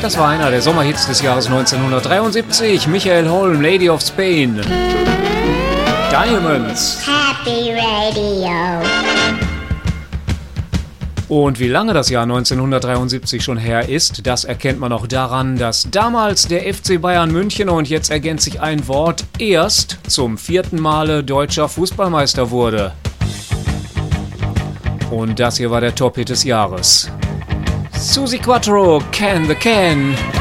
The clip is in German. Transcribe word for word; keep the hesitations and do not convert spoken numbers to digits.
Das war einer der Sommerhits des Jahres neunzehnhundertdreiundsiebzig. Michael Holm, Lady of Spain. Diamonds. Happy Radio. Und wie lange das Jahr neunzehnhundertdreiundsiebzig schon her ist, das erkennt man auch daran, dass damals der F C Bayern München, und jetzt ergänzt sich ein Wort, erst zum vierten Male deutscher Fußballmeister wurde. Und das hier war der Top-Hit des Jahres. Susi Quattro, Can the Can.